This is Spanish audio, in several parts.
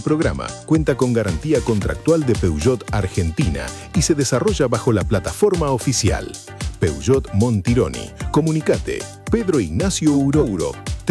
programa cuenta con garantía contractual de Peugeot Argentina y se desarrolla bajo la plataforma oficial Peugeot Montironi. Comunicate Pedro Ignacio Urouro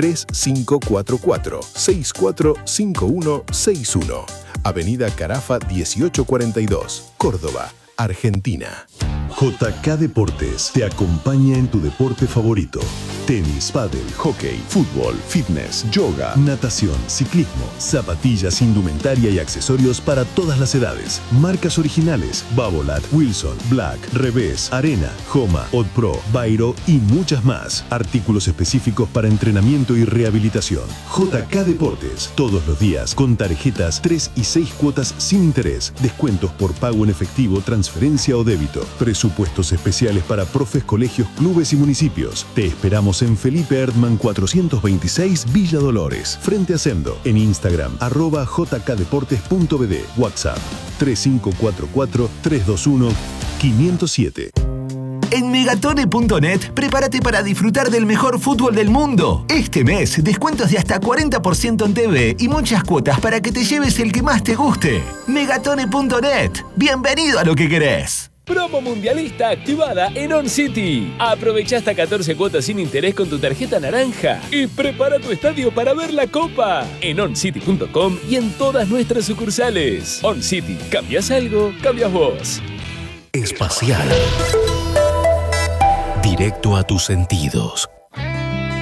3544-645161, Avenida Carafa 1842, Córdoba, Argentina. JK Deportes te acompaña en tu deporte favorito. Tenis, pádel, hockey, fútbol, fitness, yoga, natación, ciclismo, zapatillas, indumentaria y accesorios para todas las edades. Marcas originales: Babolat, Wilson, Black, Revés, Arena, Homa, Odpro, Bairo y muchas más. Artículos específicos para entrenamiento y rehabilitación. JK Deportes, todos los días con tarjetas 3 y 6 cuotas sin interés. Descuentos por pago en efectivo, transferencia o débito. Presupuestos especiales para profes, colegios, clubes y municipios. Te esperamos en Felipe Erdmann 426 Villa Dolores, frente a Sendo. En Instagram, @jkdeportes.bd. WhatsApp 3544-321-507. En Megatone.net, prepárate para disfrutar del mejor fútbol del mundo. Este mes, descuentos de hasta 40% en TV y muchas cuotas para que te lleves el que más te guste. Megatone.net. Bienvenido a lo que querés. Promo mundialista activada en OnCity. Aprovecha hasta 14 cuotas sin interés con tu tarjeta naranja y prepara tu estadio para ver la Copa en oncity.com y en todas nuestras sucursales. OnCity, ¿cambias algo? Cambias vos. Espacial. Directo a tus sentidos.